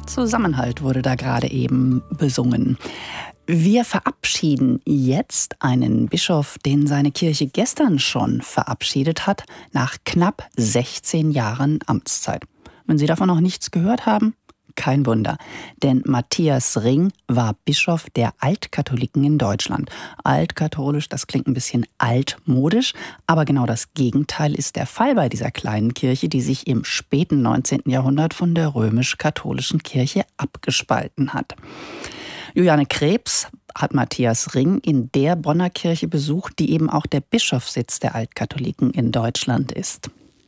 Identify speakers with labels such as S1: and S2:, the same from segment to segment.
S1: Zusammenhalt wurde da gerade eben besungen. Wir verabschieden jetzt einen Bischof, den seine Kirche gestern schon verabschiedet hat, nach knapp 16 Jahren Amtszeit. Wenn Sie davon noch nichts gehört haben, kein Wunder, denn Matthias Ring war Bischof der Altkatholiken in Deutschland. Altkatholisch, das klingt ein bisschen altmodisch, aber genau das Gegenteil ist der Fall bei dieser kleinen Kirche, die sich im späten 19. Jahrhundert von der römisch-katholischen Kirche abgespalten hat. Juliane Krebs hat Matthias Ring in der Bonner Kirche besucht, die eben auch der Bischofssitz der Altkatholiken in Deutschland ist.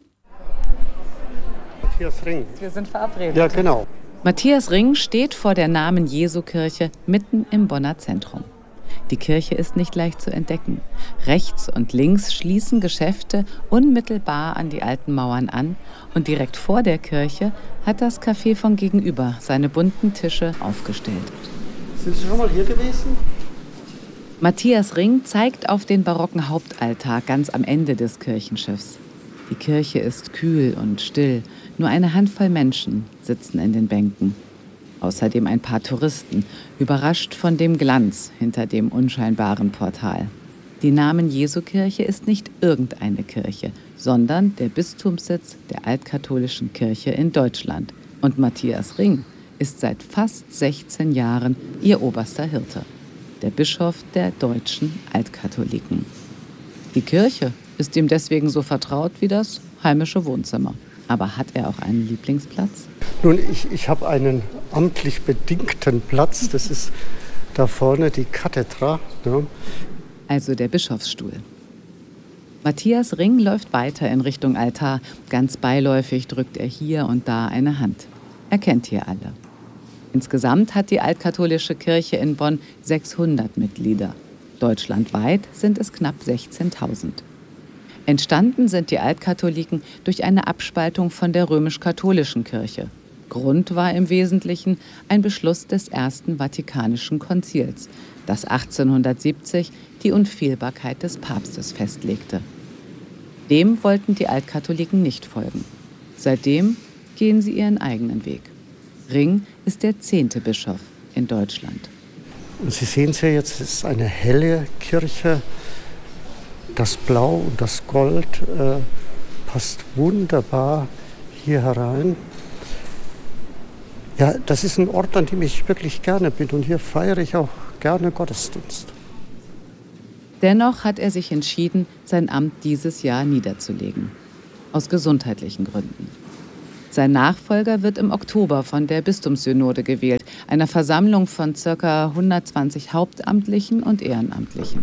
S2: Matthias Ring.
S3: Wir sind verabredet.
S2: Ja, genau.
S3: Matthias Ring steht vor der Namen-Jesu-Kirche mitten im Bonner Zentrum. Die Kirche ist nicht leicht zu entdecken. Rechts und links schließen Geschäfte unmittelbar an die alten Mauern an und direkt vor der Kirche hat das Café von gegenüber seine bunten Tische aufgestellt.
S2: Sind Sie schon mal hier gewesen?
S3: Matthias Ring zeigt auf den barocken Hauptaltar ganz am Ende des Kirchenschiffs. Die Kirche ist kühl und still. Nur eine Handvoll Menschen sitzen in den Bänken. Außerdem ein paar Touristen, überrascht von dem Glanz hinter dem unscheinbaren Portal. Die Namen-Jesu-Kirche ist nicht irgendeine Kirche, sondern der Bistumssitz der Altkatholischen Kirche in Deutschland. Und Matthias Ring ist seit fast 16 Jahren ihr oberster Hirte, der Bischof der deutschen Altkatholiken. Die Kirche ist ihm deswegen so vertraut wie das heimische Wohnzimmer. Aber hat er auch einen Lieblingsplatz?
S2: Nun, ich habe einen amtlich bedingten Platz. Das ist da vorne die Kathedra. Ne?
S3: Also der Bischofsstuhl. Matthias Ring läuft weiter in Richtung Altar. Ganz beiläufig drückt er hier und da eine Hand. Er kennt hier alle. Insgesamt hat die Altkatholische Kirche in Bonn 600 Mitglieder. Deutschlandweit sind es knapp 16.000. Entstanden sind die Altkatholiken durch eine Abspaltung von der römisch-katholischen Kirche. Grund war im Wesentlichen ein Beschluss des Ersten Vatikanischen Konzils, das 1870 die Unfehlbarkeit des Papstes festlegte. Dem wollten die Altkatholiken nicht folgen. Seitdem gehen sie ihren eigenen Weg. Ring ist der 10. Bischof in Deutschland.
S2: Und Sie sehen es ja jetzt, es ist eine helle Kirche. Das Blau und das Gold passt wunderbar hier herein. Ja, das ist ein Ort, an dem ich wirklich gerne bin. Und hier feiere ich auch gerne Gottesdienst.
S3: Dennoch hat er sich entschieden, sein Amt dieses Jahr niederzulegen. Aus gesundheitlichen Gründen. Sein Nachfolger wird im Oktober von der Bistumssynode gewählt, einer Versammlung von ca. 120 Hauptamtlichen und Ehrenamtlichen.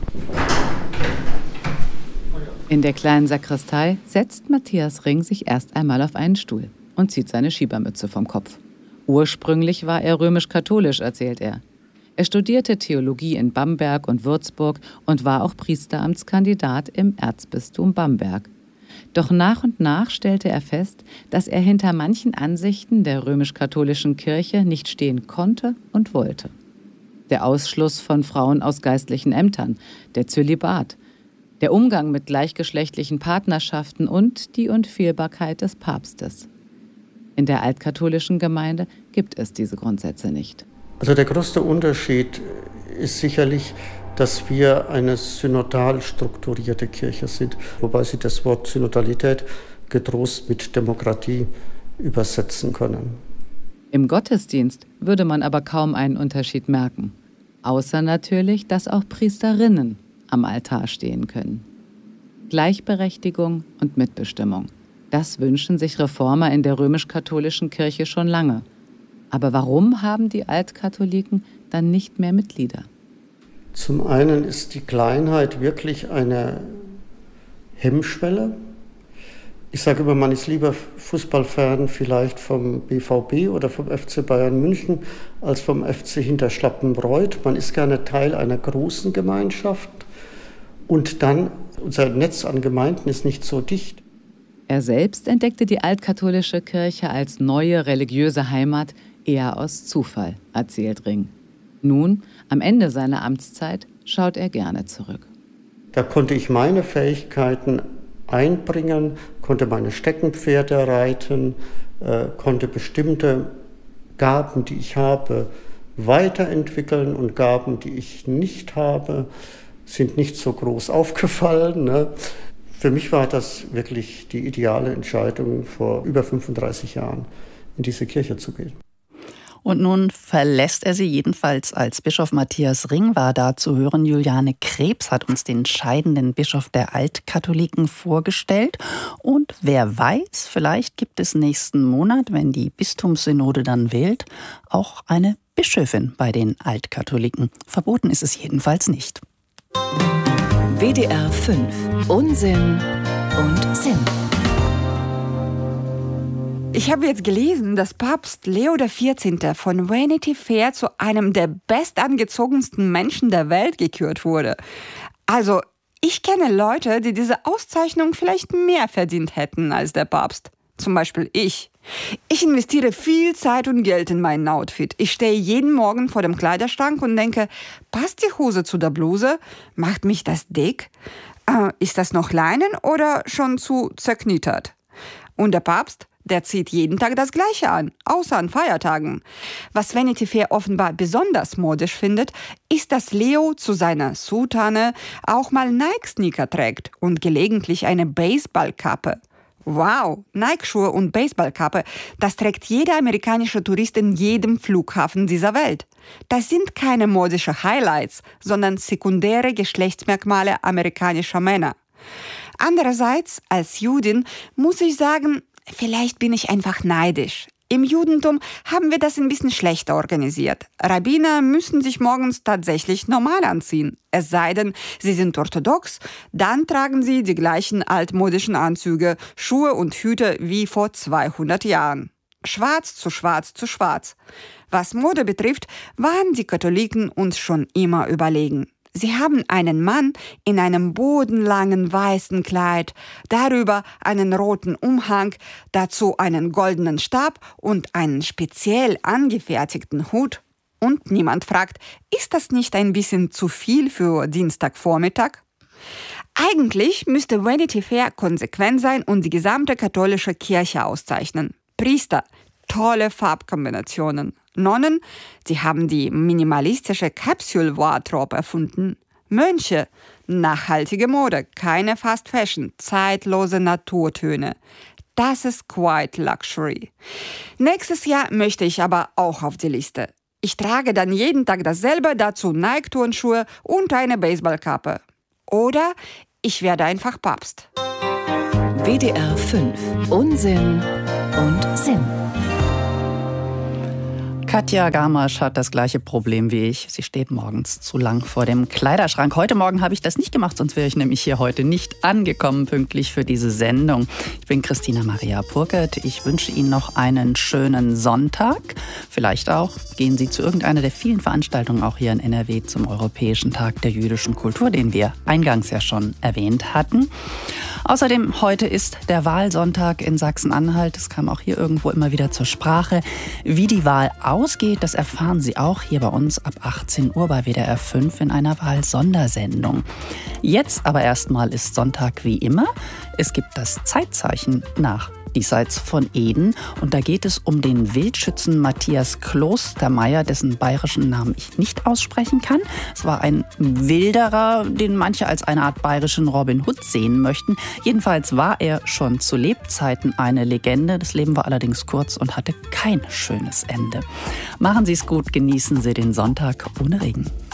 S3: In der kleinen Sakristei setzt Matthias Ring sich erst einmal auf einen Stuhl und zieht seine Schiebermütze vom Kopf. Ursprünglich war er römisch-katholisch, erzählt er. Er studierte Theologie in Bamberg und Würzburg und war auch Priesteramtskandidat im Erzbistum Bamberg. Doch nach und nach stellte er fest, dass er hinter manchen Ansichten der römisch-katholischen Kirche nicht stehen konnte und wollte. Der Ausschluss von Frauen aus geistlichen Ämtern, der Zölibat, der Umgang mit gleichgeschlechtlichen Partnerschaften und die Unfehlbarkeit des Papstes. In der altkatholischen Gemeinde gibt es diese Grundsätze nicht.
S2: Also der größte Unterschied ist sicherlich, dass wir eine synodal strukturierte Kirche sind, wobei Sie das Wort Synodalität getrost mit Demokratie übersetzen können.
S3: Im Gottesdienst würde man aber kaum einen Unterschied merken. Außer natürlich, dass auch Priesterinnen am Altar stehen können. Gleichberechtigung und Mitbestimmung. Das wünschen sich Reformer in der römisch-katholischen Kirche schon lange. Aber warum haben die Altkatholiken dann nicht mehr Mitglieder?
S2: Zum einen ist die Kleinheit wirklich eine Hemmschwelle. Ich sage immer, man ist lieber Fußballfan vielleicht vom BVB oder vom FC Bayern München als vom FC Hinterschlappenreuth. Man ist gerne Teil einer großen Gemeinschaft und dann, unser Netz an Gemeinden ist nicht so dicht.
S3: Er selbst entdeckte die altkatholische Kirche als neue religiöse Heimat eher aus Zufall, erzählt Ring. Nun, am Ende seiner Amtszeit, schaut er gerne zurück.
S2: Da konnte ich meine Fähigkeiten einbringen, konnte meine Steckenpferde reiten, konnte bestimmte Gaben, die ich habe, weiterentwickeln und Gaben, die ich nicht habe, sind nicht so groß aufgefallen. Ne? Für mich war das wirklich die ideale Entscheidung, vor über 35 Jahren in diese Kirche zu gehen.
S1: Und nun verlässt er sie, jedenfalls als Bischof. Matthias Ring war da zu hören. Juliane Krebs hat uns den scheidenden Bischof der Altkatholiken vorgestellt. Und wer weiß, vielleicht gibt es nächsten Monat, wenn die Bistumssynode dann wählt, auch eine Bischöfin bei den Altkatholiken. Verboten ist es jedenfalls nicht.
S4: WDR 5. Unsinn und Sinn.
S5: Ich habe jetzt gelesen, dass Papst Leo XIV. Von Vanity Fair zu einem der bestangezogensten Menschen der Welt gekürt wurde. Also, ich kenne Leute, die diese Auszeichnung vielleicht mehr verdient hätten als der Papst. Zum Beispiel ich. Ich investiere viel Zeit und Geld in meinen Outfit. Ich stehe jeden Morgen vor dem Kleiderschrank und denke, passt die Hose zu der Bluse? Macht mich das dick? Ist das noch Leinen oder schon zu zerknittert? Und der Papst? Der zieht jeden Tag das Gleiche an, außer an Feiertagen. Was Vanity Fair offenbar besonders modisch findet, ist, dass Leo zu seiner Soutane auch mal Nike-Sneaker trägt und gelegentlich eine Baseballkappe. Wow, Nike-Schuhe und Baseballkappe, das trägt jeder amerikanische Tourist in jedem Flughafen dieser Welt. Das sind keine modischen Highlights, sondern sekundäre Geschlechtsmerkmale amerikanischer Männer. Andererseits, als Judin muss ich sagen, vielleicht bin ich einfach neidisch. Im Judentum haben wir das ein bisschen schlechter organisiert. Rabbiner müssen sich morgens tatsächlich normal anziehen. Es sei denn, sie sind orthodox, dann tragen sie die gleichen altmodischen Anzüge, Schuhe und Hüte wie vor 200 Jahren. Schwarz zu schwarz zu schwarz. Was Mode betrifft, waren die Katholiken uns schon immer überlegen. Sie haben einen Mann in einem bodenlangen weißen Kleid, darüber einen roten Umhang, dazu einen goldenen Stab und einen speziell angefertigten Hut. Und niemand fragt, ist das nicht ein bisschen zu viel für Dienstagvormittag? Eigentlich müsste Vanity Fair konsequent sein und die gesamte katholische Kirche auszeichnen. Priester, tolle Farbkombinationen. Nonnen, sie haben die minimalistische Capsule Wardrobe erfunden. Mönche, nachhaltige Mode, keine Fast Fashion, zeitlose Naturtöne. Das ist quite luxury. Nächstes Jahr möchte ich aber auch auf die Liste. Ich trage dann jeden Tag dasselbe, dazu Nike-Turnschuhe und eine Baseballkappe. Oder ich werde einfach Papst.
S4: WDR 5. Unsinn und Sinn.
S1: Katja Gamasch hat das gleiche Problem wie ich. Sie steht morgens zu lang vor dem Kleiderschrank. Heute Morgen habe ich das nicht gemacht, sonst wäre ich nämlich hier heute nicht angekommen, pünktlich für diese Sendung. Ich bin Christina Maria Purkert. Ich wünsche Ihnen noch einen schönen Sonntag. Vielleicht auch gehen Sie zu irgendeiner der vielen Veranstaltungen auch hier in NRW zum Europäischen Tag der jüdischen Kultur, den wir eingangs ja schon erwähnt hatten. Außerdem heute ist der Wahlsonntag in Sachsen-Anhalt. Es kam auch hier irgendwo immer wieder zur Sprache. Wie die Wahl ausgeht, das erfahren Sie auch hier bei uns ab 18 Uhr bei WDR 5 in einer Wahlsondersendung. Jetzt aber erstmal ist Sonntag wie immer. Es gibt das Zeitzeichen nach diesseits von Eden. Und da geht es um den Wildschützen Matthias Klostermeier, dessen bayerischen Namen ich nicht aussprechen kann. Es war ein Wilderer, den manche als eine Art bayerischen Robin Hood sehen möchten. Jedenfalls war er schon zu Lebzeiten eine Legende. Das Leben war allerdings kurz und hatte kein schönes Ende. Machen Sie es gut, genießen Sie den Sonntag ohne Regen.